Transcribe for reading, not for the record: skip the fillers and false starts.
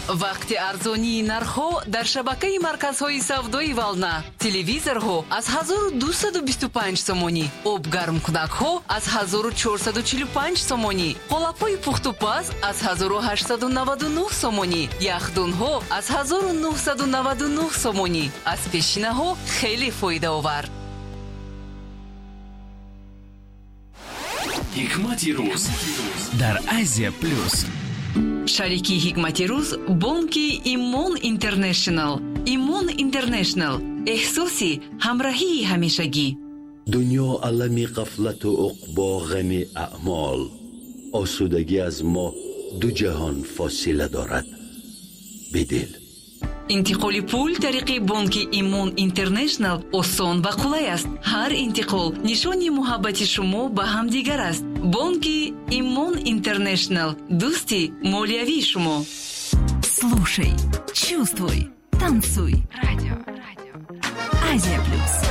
вақти арзонии нархҳо дар шабакаи марказҳои савдои Вална. Телевизорҳо аз 1225 сомонӣ, обгармкунакҳо аз 1445 сомонӣ, қолапҳои пухтупаз аз 1899 сомонӣ, яхдунҳо аз 1999 сомонӣ. Аз пешинаҳо хеле фоидаовар. ҳикмати рӯз дар Азия плюс. шарики ҳикмати рӯз бонки Имон Интернешнл. Имон Интернешнл, эҳсоси ҳамроҳии ҳамешагӣ. дунё алами ғафлату уқбо ғами аъмол. осудагӣ аз мо ду ҷаҳон фосила дорад. бидил. интиқоли пул тариқи бонки Имон Интернешнл осон ва қулай аст. ҳар интиқол нишони муҳаббати шумо ба ҳамдигар аст. бонки Имон Интернешнл, дӯсти молиявии шумо. Слушай, чувствуй, танцуй. Радио. Азия плюс.